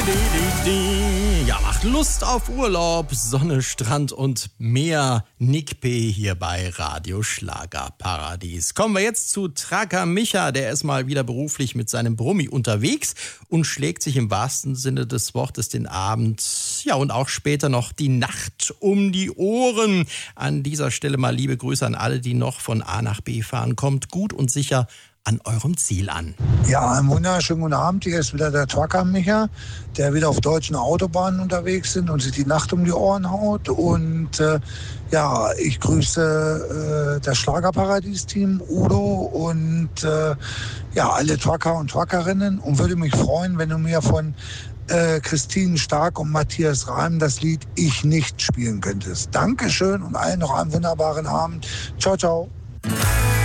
Ja, macht Lust auf Urlaub, Sonne, Strand und Meer. Nick P. hier bei Radio Schlagerparadies. Kommen wir jetzt zu Tracker Micha. Der ist mal wieder beruflich mit seinem Brummi unterwegs und schlägt sich im wahrsten Sinne des Wortes den Abend, ja, und auch später noch die Nacht um die Ohren. An dieser Stelle mal liebe Grüße an alle, die noch von A nach B fahren. Kommt gut und sicher an eurem Ziel an. Ja, einen wunderschönen guten Abend. Hier ist wieder der Trucker Micha, der wieder auf deutschen Autobahnen unterwegs sind und sich die Nacht um die Ohren haut. Und ja, ich grüße das Schlagerparadies-Team, Udo und ja, alle Trucker und Truckerinnen und würde mich freuen, wenn du mir von Christine Stark und Matthias Reim das Lied Ich nicht spielen könntest. Dankeschön und allen noch einen wunderbaren Abend. Ciao, ciao.